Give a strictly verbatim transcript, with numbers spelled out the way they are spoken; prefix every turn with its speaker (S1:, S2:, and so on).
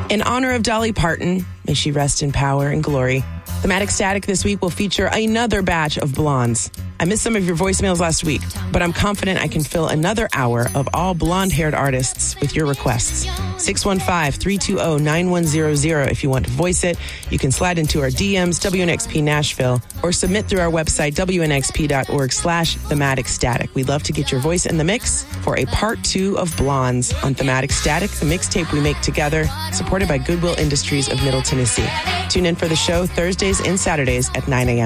S1: In honor of Dolly Parton, may she rest in power and glory, Thematic Static this week will feature another batch of blondes. I missed some of your voicemails last week, but I'm confident I can fill another hour of all blonde-haired artists with your requests. six one five, three two zero, nine one zero zero if you want to voice it. You can slide into our D Ms, W N X P Nashville, or submit through our website, W N X P dot org slash Thematic Static. We'd love to get your voice in the mix for a part two of Blondes on Thematic Static, the mixtape we make together, supported by Goodwill Industries of Middle Tennessee. Tune in for the show Thursdays and Saturdays at nine a.m.